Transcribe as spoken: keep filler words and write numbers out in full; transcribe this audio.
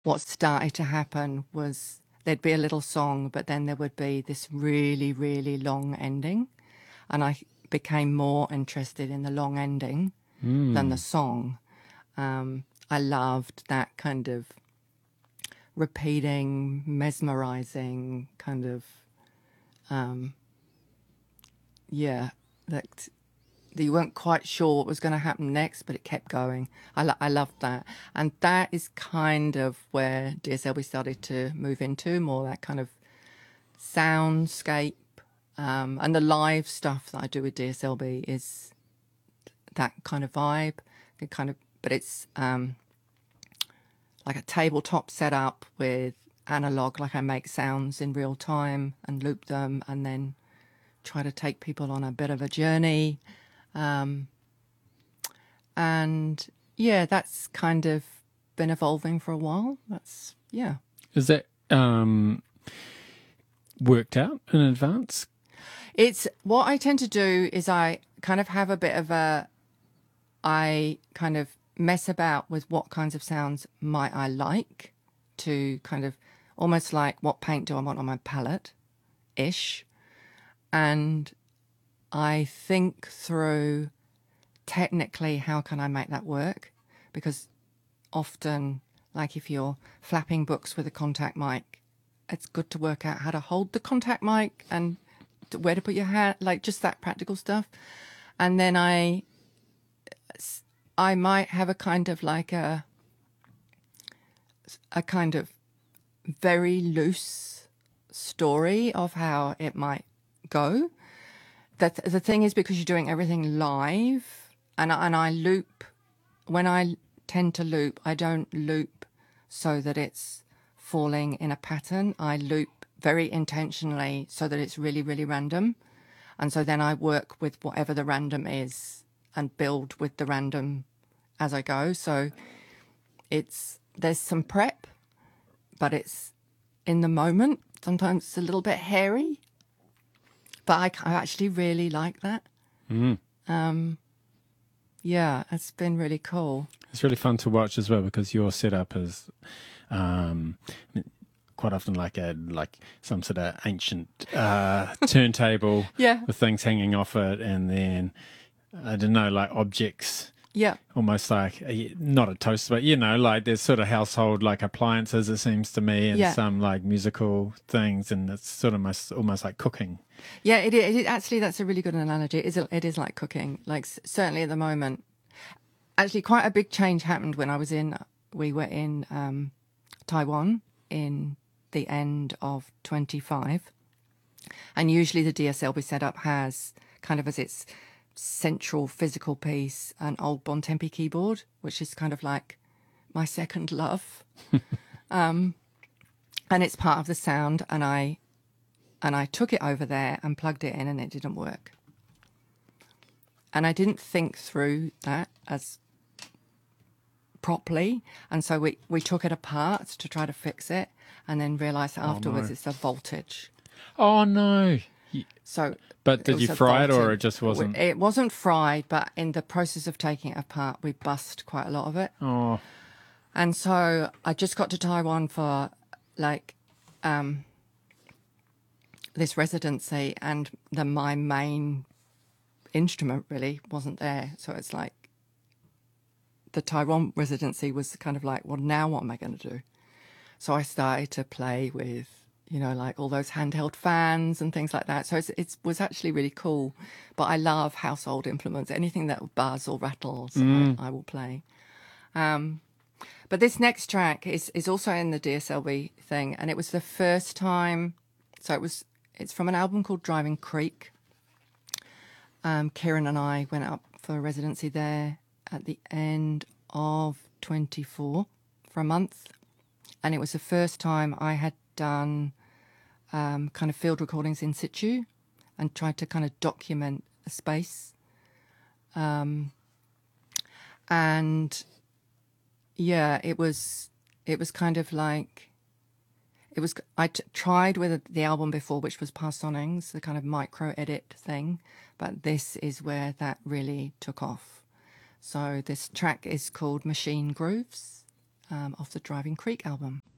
what started to happen was there'd be a little song, but then there would be this really, really long ending. And I became more interested in the long ending than the song. Um, I loved that kind of repeating, mesmerizing kind of, um, yeah, that that you weren't quite sure what was going to happen next, but it kept going. I, lo- I loved that. And that is kind of where D S L B started to move into more that kind of soundscape. Um, and the live stuff that I do with D S L B is that kind of vibe. It kind of, but it's um, like a tabletop setup with analog, like I make sounds in real time and loop them and then try to take people on a bit of a journey. Um, and yeah, that's kind of been evolving for a while. That's, yeah. Is that um, worked out in advance? It's what I tend to do is I kind of have a bit of a, I kind of mess about with what kinds of sounds might I like to kind of almost like what paint do I want on my palette ish. And I think through technically how can I make that work? Because often, like if you're flapping books with a contact mic, it's good to work out how to hold the contact mic and where to put your hand, like just that practical stuff. And then I, I might have a kind of like a, a kind of very loose story of how it might go. That the thing is, because you're doing everything live, and I, and I loop. When I tend to loop, I don't loop so that it's falling in a pattern. I loop very intentionally so that it's really, really random, and so then I work with whatever the random is and build with the random as I go. So it's there's some prep, but it's in the moment. Sometimes it's a little bit hairy, but I, I actually really like that. Mm. Um, yeah, it's been really cool. It's really fun to watch as well because your setup is um, quite often like a like some sort of ancient uh, turntable Yeah, with things hanging off it, and then I don't know, like objects. yeah, Almost like a, not a toaster, but you know, like there's sort of household like appliances. It seems to me, and yeah, some like musical things, and it's sort of almost, almost like cooking. yeah. It is it, actually that's a really good analogy. It is it is like cooking. Like s- certainly at the moment, actually quite a big change happened when I was in. We were in um, Taiwan in the end of twenty-five, and usually the D S L B setup has kind of as its central physical piece an old Bontempi keyboard, which is kind of like my second love. um, and it's part of the sound, and I and I took it over there and plugged it in, and it didn't work. And I didn't think through that as properly, and so we we took it apart to try to fix it, and then realised afterwards no. it's a voltage. Oh no! So But did was you a fry it, or voltage. it just wasn't? It wasn't fried, but in the process of taking it apart, we bust quite a lot of it. Oh, And so I just got to Taiwan for like um, this residency, and the my main instrument really wasn't there. So it's like the Taiwan residency was kind of like, well, now what am I going to do? So I started to play with, you know, like all those handheld fans and things like that. So it's, it was actually really cool. But I love household implements. Anything that buzz or rattles, mm. I, I will play. Um, but this next track is, is also in the D S L B thing. And it was the first time. So it was, it's from an album called Driving Creek. Um, Kieran and I went up for a residency there at the end of twenty-four for a month. And it was the first time I had done um, kind of field recordings in situ and tried to kind of document a space. Um, and yeah, it was it was kind of like it was. I t- tried with the album before, which was Parsonings, the kind of micro edit thing, but this is where that really took off. So this track is called Machine Grooves. um, off the Driving Creek album.